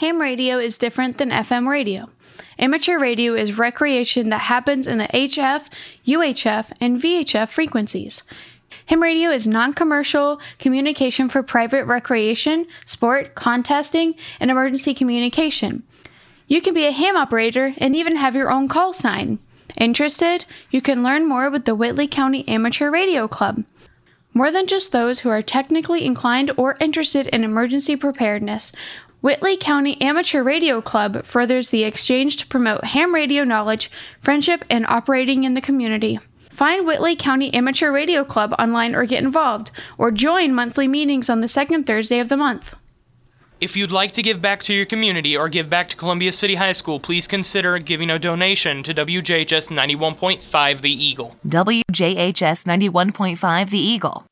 Ham radio is different than FM radio. Amateur radio is recreation that happens in the HF, UHF, and VHF frequencies. Ham radio is non-commercial communication for private recreation, sport, contesting, and emergency communication. You can be a ham operator and even have your own call sign. Interested? You can learn more with the Whitley County Amateur Radio Club. More than just those who are technically inclined or interested in emergency preparedness, Whitley County Amateur Radio Club furthers the exchange to promote ham radio knowledge, friendship, and operating in the community. Find Whitley County Amateur Radio Club online or get involved, or join monthly meetings on the second Thursday of the month. If you'd like to give back to your community or give back to Columbia City High School, please consider giving a donation to WJHS 91.5 The Eagle. WJHS 91.5 The Eagle.